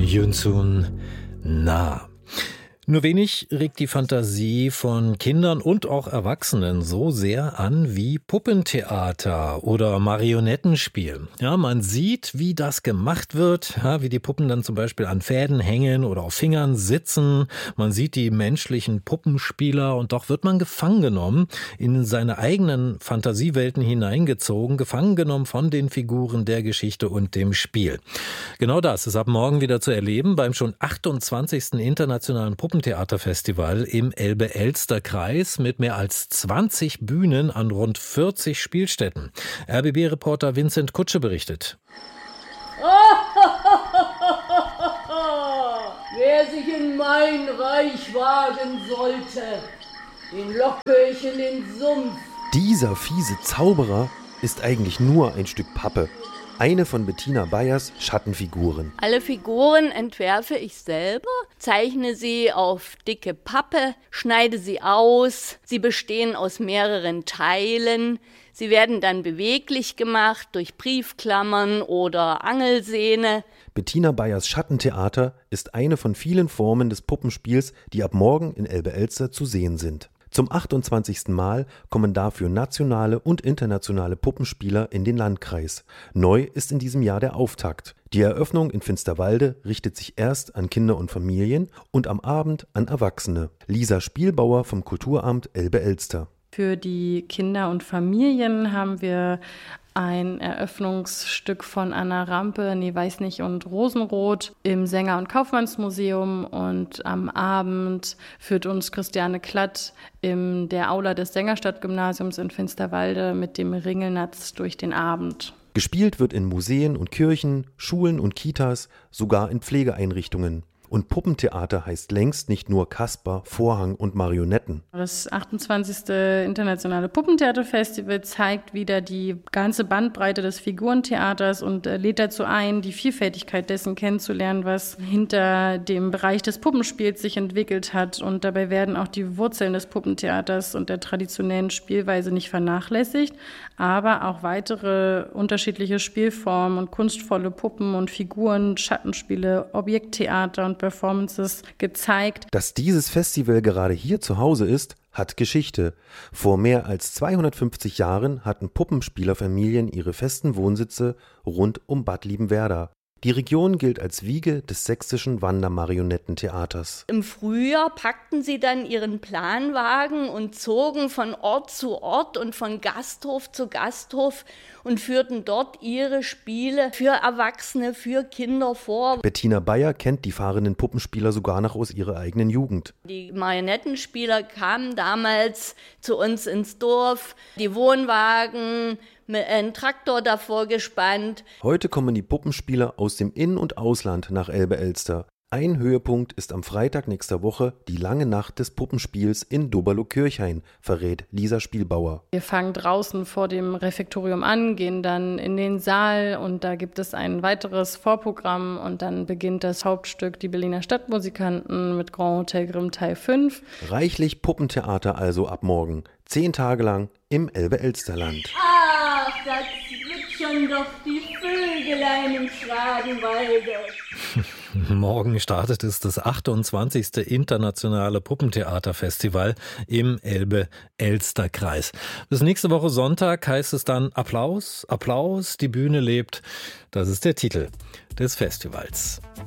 Yunsun Na. Nur wenig regt die Fantasie von Kindern und auch Erwachsenen so sehr an wie Puppentheater oder Marionettenspiel. Ja, man sieht, wie das gemacht wird, ja, wie die Puppen dann zum Beispiel an Fäden hängen oder auf Fingern sitzen. Man sieht die menschlichen Puppenspieler und doch wird man gefangen genommen, in seine eigenen Fantasiewelten hineingezogen, gefangen genommen von den Figuren der Geschichte und dem Spiel. Genau das ist ab morgen wieder zu erleben beim schon 28. Internationalen Puppentheaterfestival im Elbe-Elster-Kreis mit mehr als 20 Bühnen an rund 40 Spielstätten. RBB-Reporter Vincent Kutsche berichtet. Wer sich in mein Reich wagen sollte, den locke ich in den Sumpf. Dieser fiese Zauberer ist eigentlich nur ein Stück Pappe. Eine von Bettina Bayers Schattenfiguren. Alle Figuren entwerfe ich selber, zeichne sie auf dicke Pappe, schneide sie aus. Sie bestehen aus mehreren Teilen. Sie werden dann beweglich gemacht durch Briefklammern oder Angelsehne. Bettina Bayers Schattentheater ist eine von vielen Formen des Puppenspiels, die ab morgen in Elbe-Elster zu sehen sind. Zum 28. Mal kommen dafür nationale und internationale Puppenspieler in den Landkreis. Neu ist in diesem Jahr der Auftakt. Die Eröffnung in Finsterwalde richtet sich erst an Kinder und Familien und am Abend an Erwachsene. Lisa Spielbauer vom Kulturamt Elbe-Elster. Für die Kinder und Familien haben wir ein Eröffnungsstück von Anna Rampe, Nee, weiß nicht und Rosenrot im Sänger- und Kaufmannsmuseum, und am Abend führt uns Christiane Klatt in der Aula des Sängerstadtgymnasiums in Finsterwalde mit dem Ringelnatz durch den Abend. Gespielt wird in Museen und Kirchen, Schulen und Kitas, sogar in Pflegeeinrichtungen. Und Puppentheater heißt längst nicht nur Kasper, Vorhang und Marionetten. Das 28. Internationale Puppentheaterfestival zeigt wieder die ganze Bandbreite des Figurentheaters und lädt dazu ein, die Vielfältigkeit dessen kennenzulernen, was hinter dem Bereich des Puppenspiels sich entwickelt hat. Und dabei werden auch die Wurzeln des Puppentheaters und der traditionellen Spielweise nicht vernachlässigt, aber auch weitere unterschiedliche Spielformen und kunstvolle Puppen und Figuren, Schattenspiele, Objekttheater und Performances gezeigt. Dass dieses Festival gerade hier zu Hause ist, hat Geschichte. Vor mehr als 250 Jahren hatten Puppenspielerfamilien ihre festen Wohnsitze rund um Bad Liebenwerda. Die Region gilt als Wiege des sächsischen Wandermarionettentheaters. Im Frühjahr packten sie dann ihren Planwagen und zogen von Ort zu Ort und von Gasthof zu Gasthof und führten dort ihre Spiele für Erwachsene, für Kinder vor. Bettina Bayer kennt die fahrenden Puppenspieler sogar noch aus ihrer eigenen Jugend. Die Marionettenspieler kamen damals zu uns ins Dorf, die Wohnwagen mit einem Traktor davor gespannt. Heute kommen die Puppenspieler aus dem In- und Ausland nach Elbe-Elster. Ein Höhepunkt ist am Freitag nächster Woche die lange Nacht des Puppenspiels in Doberlo-Kirchhain, verrät Lisa Spielbauer. Wir fangen draußen vor dem Refektorium an, gehen dann in den Saal und da gibt es ein weiteres Vorprogramm und dann beginnt das Hauptstück Die Berliner Stadtmusikanten mit Grand Hotel Grimm Teil 5. Reichlich Puppentheater also ab morgen, 10 Tage lang im Elbe-Elsterland. Ach, da zwitschern doch die Vögelein im Schradenwalde. Morgen startet es das 28. Internationale Puppentheaterfestival im Elbe-Elster-Kreis. Bis nächste Woche Sonntag heißt es dann Applaus, Applaus, die Bühne lebt. Das ist der Titel des Festivals.